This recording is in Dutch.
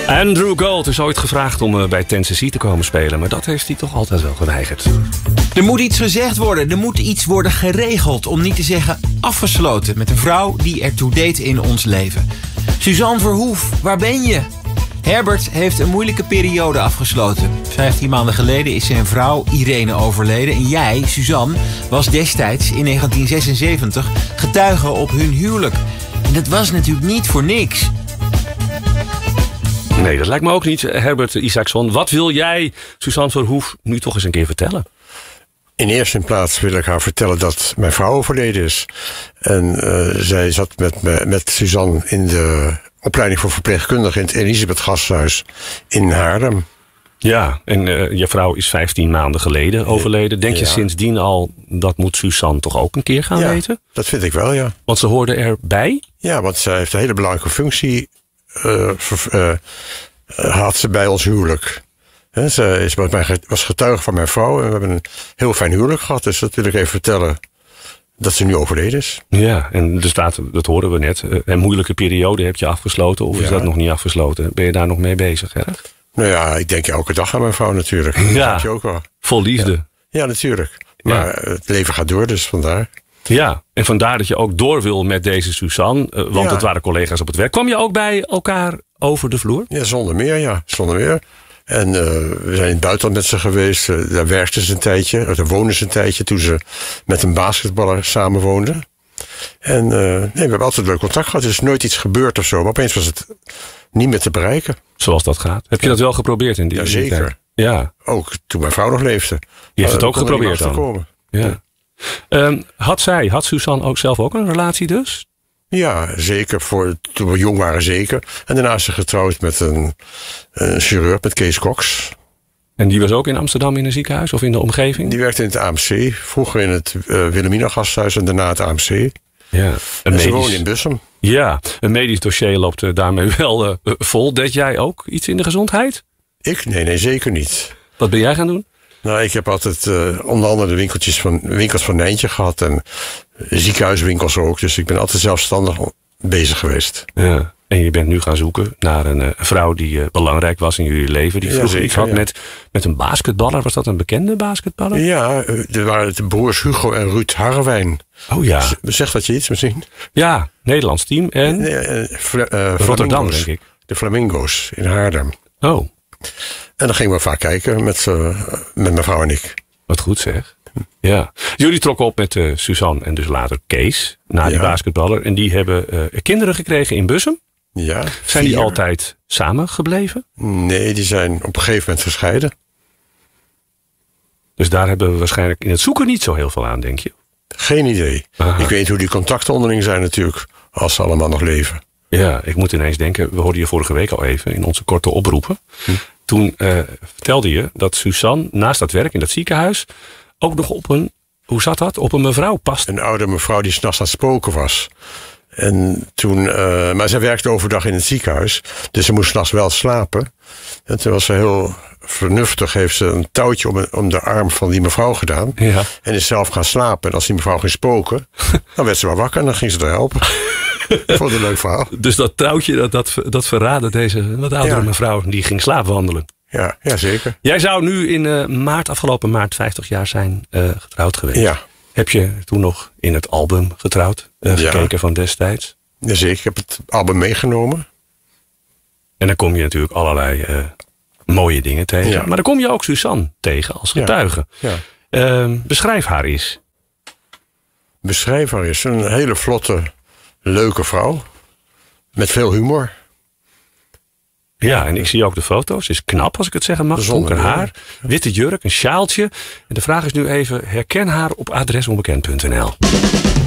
Andrew Gold is ooit gevraagd om bij Tennessee te komen spelen, maar dat heeft hij toch altijd wel geweigerd. Er moet iets gezegd worden, er moet iets worden geregeld, om niet te zeggen afgesloten, met een vrouw die ertoe deed in ons leven. Suzanne Verhoef, waar ben je? Herbert heeft een moeilijke periode afgesloten. 15 maanden geleden is zijn vrouw Irene overleden. En jij, Suzanne, was destijds in 1976 getuige op hun huwelijk. En dat was natuurlijk niet voor niks. Nee, dat lijkt me ook niet, Herbert Isaacson. Wat wil jij, Suzanne Verhoef, nu toch eens een keer vertellen? In eerste plaats wil ik haar vertellen dat mijn vrouw overleden is. En zij zat met Suzanne in de opleiding voor verpleegkundigen in het Elisabeth Gasthuis in Haarlem. Ja, en je vrouw is 15 maanden geleden overleden. Denk je sindsdien al, dat moet Suzanne toch ook een keer gaan weten? Dat vind ik wel, ja. Want ze hoorde erbij? Ja, want zij heeft een hele belangrijke functie had ze bij ons huwelijk. Ze was getuige van mijn vrouw en we hebben een heel fijn huwelijk gehad. Dus dat wil ik even vertellen, dat ze nu overleden is. Ja, en er staat, dat horen we net, een moeilijke periode heb je afgesloten. Of is dat nog niet afgesloten? Ben je daar nog mee bezig, hè? Nou ja, ik denk elke dag aan mijn vrouw natuurlijk. Dat heb je ook wel. Vol liefde. Ja, natuurlijk. Maar het leven gaat door, dus vandaar. Ja, en vandaar dat je ook door wil met deze Suzanne. Want het waren collega's op het werk. Kwam je ook bij elkaar over de vloer? Ja, zonder meer, Zonder meer. En we zijn in het buitenland met ze geweest. Daar werkte ze een tijdje. Daar woonde ze een tijdje toen ze met een basketballer samenwoonden. En we hebben altijd leuk contact gehad. Er is nooit iets gebeurd of zo. Maar opeens was het niet meer te bereiken. Zoals dat gaat. Heb je dat wel geprobeerd in die tijd? Jazeker. Ja. Ook toen mijn vrouw nog leefde. Je heeft het ook geprobeerd dan? Ja. Had Suzanne ook zelf ook een relatie dus? Ja, zeker. Toen we jong waren, zeker. En daarna is ze getrouwd met een chirurg, met Kees Cox. En die was ook in Amsterdam in een ziekenhuis of in de omgeving? Die werkte in het AMC. Vroeger in het Wilhelmina Gasthuis en daarna het AMC. Ja, ze woonde in Bussum. Ja, een medisch dossier loopt daarmee wel vol. Deed jij ook iets in de gezondheid? Ik? Nee, zeker niet. Wat ben jij gaan doen? Nou, ik heb altijd onder andere de winkels van Nijntje gehad. En ziekenhuiswinkels ook. Dus ik ben altijd zelfstandig bezig geweest. Ja. En je bent nu gaan zoeken naar een vrouw die belangrijk was in jullie leven. Die vroeger iets had met een basketballer. Was dat een bekende basketballer? Ja, er waren de broers Hugo en Ruud Harrewijn. Oh ja. Zegt dat je iets misschien? Ja, Nederlands team. En Rotterdam, denk ik. De Flamingo's in Haarlem. Oh. En dan gingen we vaak kijken met mijn vrouw en ik. Wat goed zeg. Ja. Jullie trokken op met Suzanne en dus later Kees, na die basketballer. En die hebben kinderen gekregen in Bussum. Ja. Zijn die altijd samen gebleven? Nee, die zijn op een gegeven moment gescheiden. Dus daar hebben we waarschijnlijk in het zoeken niet zo heel veel aan, denk je? Geen idee. Aha. Ik weet niet hoe die contacten onderling zijn natuurlijk, als ze allemaal nog leven. Ja, ik moet ineens denken, we hoorden je vorige week al even in onze korte oproepen. Toen vertelde je dat Suzanne naast dat werk in dat ziekenhuis ook nog op een, hoe zat dat? Op een mevrouw past. Een oude mevrouw die 's nachts aan het spoken was. En toen, maar zij werkte overdag in het ziekenhuis. Dus ze moest 's nachts wel slapen. En toen was ze heel vernuftig, heeft ze een touwtje om de arm van die mevrouw gedaan. Ja. En is zelf gaan slapen. En als die mevrouw ging spoken, dan werd ze wel wakker en dan ging ze er helpen. Vond een leuk verhaal. Dus dat touwtje, dat verraadde deze wat oudere mevrouw. Die ging slaapwandelen. Ja, zeker. Jij zou nu in afgelopen maart 50 jaar zijn getrouwd geweest. Ja. Heb je toen nog in het album getrouwd gekeken van destijds? Jazeker, ik heb het album meegenomen. En dan kom je natuurlijk allerlei mooie dingen tegen. Ja. Maar dan kom je ook Suzanne tegen als getuige. Ja. Beschrijf haar eens. Beschrijf haar eens. Een hele vlotte, leuke vrouw. Met veel humor. Ja, en ik zie ook de foto's. Ze is knap, als ik het zeggen mag. Donker haar, witte jurk, een sjaaltje. En de vraag is nu even, herken haar op adresonbekend.nl.